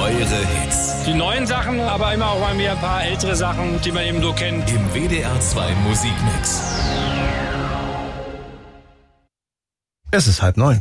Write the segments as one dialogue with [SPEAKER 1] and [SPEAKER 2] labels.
[SPEAKER 1] Eure Hits.
[SPEAKER 2] Die neuen Sachen, aber immer auch mal wieder ein paar ältere Sachen, die man eben so kennt.
[SPEAKER 1] Im WDR 2 Musikmix.
[SPEAKER 3] Es ist 8:30.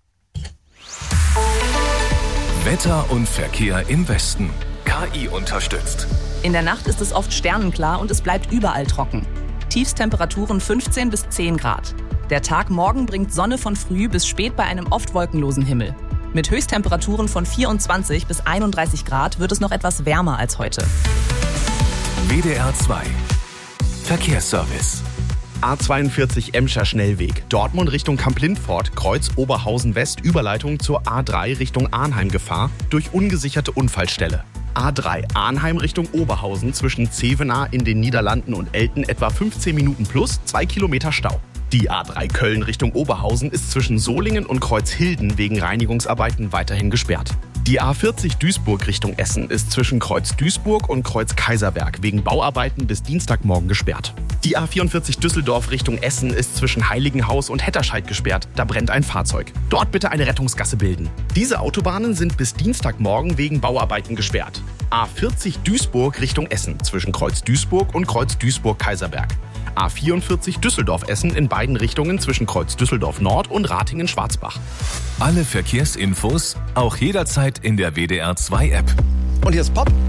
[SPEAKER 1] Wetter und Verkehr im Westen. KI unterstützt.
[SPEAKER 4] In der Nacht ist es oft sternenklar und es bleibt überall trocken. Tiefstemperaturen 15 bis 10 Grad. Der Tag morgen bringt Sonne von früh bis spät bei einem oft wolkenlosen Himmel. Mit Höchsttemperaturen von 24 bis 31 Grad wird es noch etwas wärmer als heute.
[SPEAKER 1] WDR 2 Verkehrsservice.
[SPEAKER 5] A42 Emscher Schnellweg. Dortmund Richtung Kamp-Lindfort, Kreuz Oberhausen West, Überleitung zur A3 Richtung Arnheim Gefahr durch ungesicherte Unfallstelle. A3 Arnheim Richtung Oberhausen zwischen Zevenaar in den Niederlanden und Elten etwa 15 Minuten plus 2 Kilometer Stau. Die A3 Köln Richtung Oberhausen ist zwischen Solingen und Kreuzhilden wegen Reinigungsarbeiten weiterhin gesperrt. Die A40 Duisburg Richtung Essen ist zwischen Kreuz Duisburg und Kreuz Kaiserberg wegen Bauarbeiten bis Dienstagmorgen gesperrt. Die A44 Düsseldorf Richtung Essen ist zwischen Heiligenhaus und Hetterscheid gesperrt. Da brennt ein Fahrzeug. Dort bitte eine Rettungsgasse bilden. Diese Autobahnen sind bis Dienstagmorgen wegen Bauarbeiten gesperrt. A40 Duisburg Richtung Essen zwischen Kreuz Duisburg und Kreuz Duisburg-Kaiserberg. A44 Düsseldorf-Essen in beiden Richtungen zwischen Kreuz Düsseldorf Nord und Ratingen-Schwarzbach.
[SPEAKER 1] Alle Verkehrsinfos auch jederzeit in der WDR 2 App.
[SPEAKER 3] Und hier ist Pop.